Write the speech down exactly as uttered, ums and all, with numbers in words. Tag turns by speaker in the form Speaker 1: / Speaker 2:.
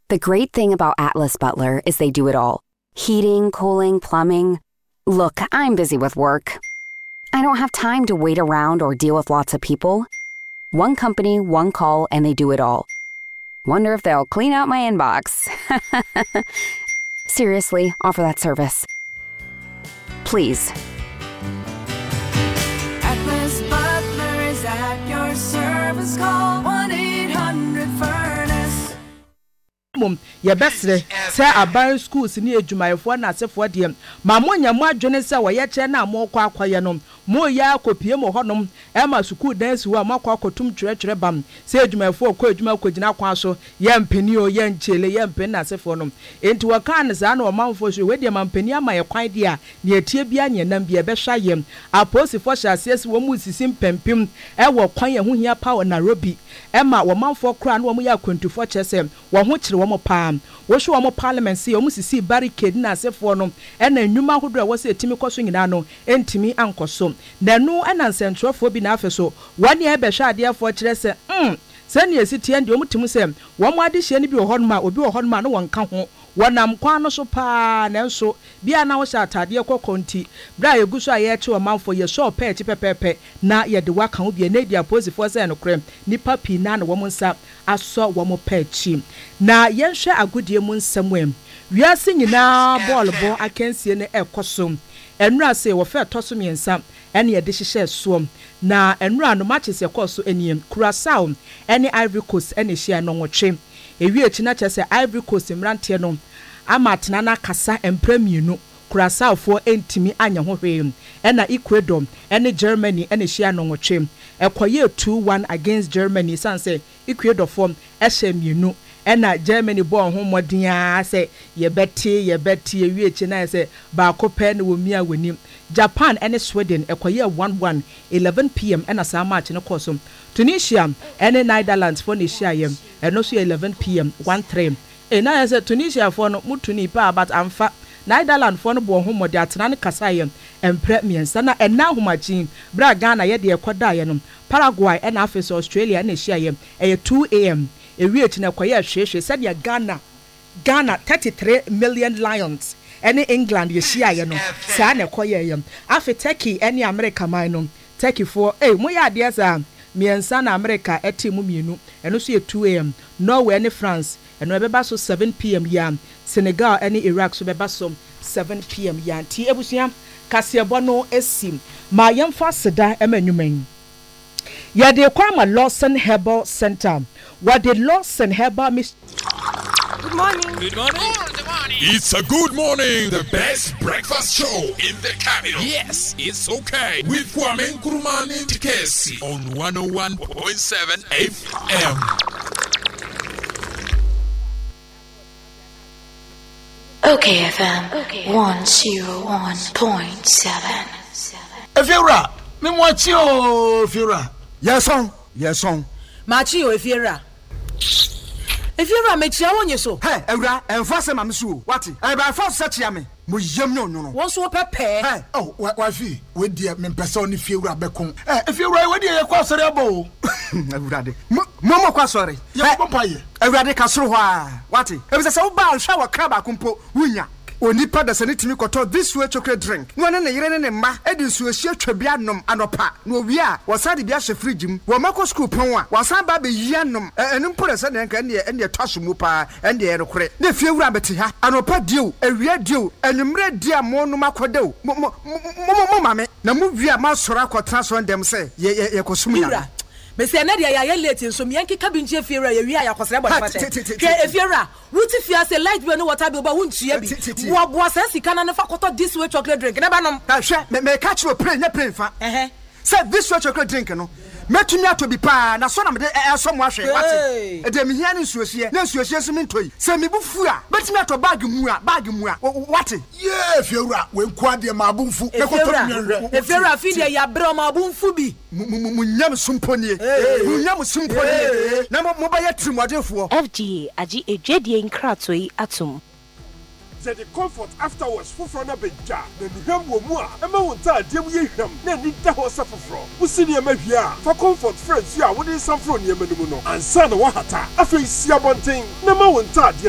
Speaker 1: The great thing about Atlas Butler is they do it all. Heating, cooling, plumbing. Look, I'm busy with work. I don't have time to wait around or deal with lots of people. One company, one call, and they do it all. Wonder if they'll clean out my inbox. Seriously, offer that service. Please.
Speaker 2: Atlas Butler is at your service. Call one eight hundred furnace.
Speaker 3: Your best say aban schools ni edwumayefo na asefo de ma monya mo adwene se wo ye che na mo kwa akwaye no mo ya akopie mo honom e ma school dance wo makwa akotum twere bam se edwumayefo ko edwuma kogina kwa so ye mpeni o ye nchele ye mpeni na asefo no enti wo kan za na o manfo so we de ma mpeni ama ye kwan de a ne etie bia ne nam bia be hwa ye aposifo hya asiesi wo mu sisi mpempem e wo kwan ye ho hia power na robi e ma wo manfo kra na wo mu ya kwantufo chese wo ho kire wo mo pam wo hwe wo parliament see wo mu sisi barricade na asefo no e na nnwuma hodo wo se etimi koso nyina no entimi ankoso na nu e na nsentrofo bi na afeso wani e be hwe adefo kire se mm sani esitie ndi wo mutim se wo mu ade hye ni bi wo hono ma obi wo hono ma no wonka ho wonam kwa no so pa na nso bia na wo sha atade kokonti bra yeguso aye che wo manfo ye so pa echi pepepe na ye de waka ho bia na dia posifo se no krem nipa pi na na wo nsa aso wo mo pa echi na yenhwe agodie mu nsamwem wiase nyina ball bo akansie ne ekoso enura se wo fe toso miensa ene ye de hihye so na enura no matches ye koso eniem Curaçao ene Ivory Coast ene hia no nwotwe ewi echi na chese Ivory Coast mrante no amatena na kasa empremienu Curaçao fo entimi anya ho hwe ena Ecuador ene Germany ene hia no nwotwe ekoye two one against Germany sanse Ecuador form ehye mienu ena Germany bo ho modin a se ye beti ye beti ewi echi na se ba ko pe ne wo mia wani Japan ene Sweden ekoye one one eleven p m ena sa match ne koso Tunisia ene Netherlands for Asia yem eno so eleven p m one three e na se Tunisia for no mutuni pa but amfa Netherlands for no bo ho modi atena ne kasa yem empre miensa na ena homachi bra Ghana ye de ekoda ye no Paraguay ena afese Australia na Asia yem e two a m ewi echi na kwaye hwehwe said ya Ghana Ghana thirty-three million lions any England ye shia ye no sa na kwaye yem afi Turkey any America man no Turkey for eh mo ya de sa miensa na America eti mu mienu eno so ye two a m Norway and France eno ebeba so seven p m ya Senegal and Iraq so beba so seven p m ya ti ebusia kasebo no esim ma yemfa seda emanwuman ya de kwama Lawson Herbal Center what the Lawson Herbal mis
Speaker 4: Good morning.
Speaker 5: Good morning.
Speaker 4: Oh, good morning.
Speaker 5: It's a good morning. The best breakfast show in the capital. Yes, it's okay. With Kwame Nkrumah and Tikesi on one oh one point seven F M.
Speaker 6: Okay, F M. Okay. one oh one point seven.
Speaker 7: Efiora, me mwachi o Efiora. Yes on, yes on.
Speaker 8: Machi o Efiora. If you're a mechia on you so,
Speaker 7: hey, Eura, and Fossa Mamsu, what? I buy for such yammy. Muyam no no.
Speaker 8: Once what pepper?
Speaker 7: Hey, oh, what was he? With the person if you are become. If you're right, what do you cross the bow? Everybody. Mama Quasori, your papaya. Everybody Casroa. What? It was a so bad shower crab compo, Winya. Onipa da saniti mi koto this way chocolate drink. No na yire ne ma edi so ehia twabia nom anopa. No wi a wasade bia hye fridge mu. Wo mako school pon a wasan ba be yia nom. Enu mpore se ne nka ne ne twaso mu pa ende e rekore. Na fie wura beti ha. Anopa dio, ewia dio, enumre dia mo no makodew. Mo mo mo mame. Na mu wi a ma sora akotra so ndem se ye ye kosum ya.
Speaker 8: Me say na dia ya late so me yanki kabinje Efiora ye wi a yakosere body fate. Ke Efiora, ruti fia say light bill no water bill ba wuntua bi. Wo bo say sika na fa koto this way chocolate drink. Na ba nom.
Speaker 7: Ta hwe me me catch you play na play fa. Eh. Say this way chocolate drink no. Metumi ato bi pa na so na me eso mo ahwe wate. E de me hia ne nsuohie. Na nsuohie so me ntoi. Say me bufu a, metumi ato bag mu a, bag mu a. Wate.
Speaker 9: Yeah, Efiora, we kwa de ma abumfu.
Speaker 8: E koto me. Efiora fi de ya bre ma abumfu bi.
Speaker 7: Munyam sumponi. Munyam sumponi. Na mo ba ya trimodefo.
Speaker 10: F D A agi edwedie nkratoi atom.
Speaker 11: Say the comfort afterwards for front of a jar. Then you have one more. A mountain, dear, we him. Then you tell suffer from. We see your mafia. For comfort, friends, you are winning some from your menuno. And son of Wahata. I face your one thing. No mountain,